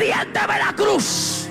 tiéndeme la cruz.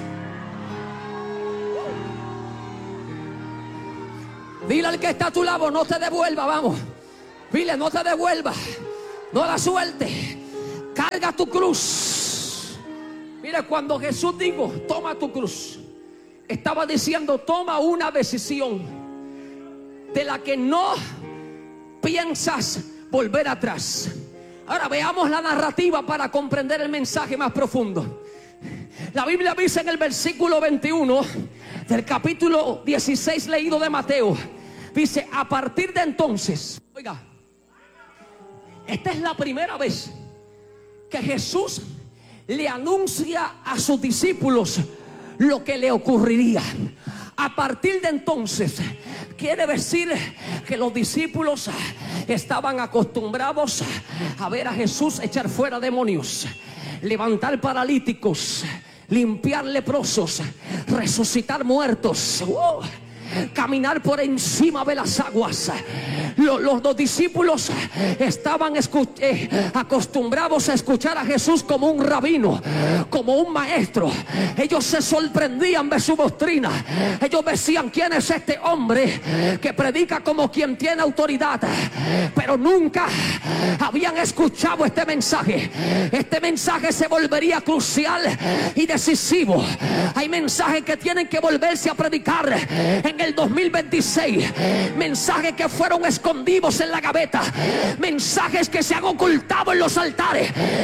Dile al que está a tu lado, no te devuelva, vamos. Dile, no te devuelva, no la suelte. Carga tu cruz. Mira, cuando Jesús dijo, toma tu cruz, estaba diciendo, toma una decisión de la que no piensas volver atrás. Ahora veamos la narrativa para comprender el mensaje más profundo. La Biblia dice en el versículo 21 del capítulo 16 leído de Mateo, dice, a partir de entonces, oiga, esta es la primera vez que Jesús le anuncia a sus discípulos lo que le ocurriría. A partir de entonces quiere decir que los discípulos estaban acostumbrados a ver a Jesús echar fuera demonios, levantar paralíticos, limpiar leprosos, resucitar muertos, caminar por encima de las aguas. Los discípulos estaban acostumbrados a escuchar a Jesús como un rabino, como un maestro. Ellos se sorprendían de su doctrina. Ellos decían, ¿quién es este hombre que predica como quien tiene autoridad? Pero nunca habían escuchado este mensaje. Este mensaje se volvería crucial y decisivo. Hay mensajes que tienen que volverse a predicar en el 2026. Mensajes que fueron escondidos en la gaveta, mensajes que se han ocultado en los altares.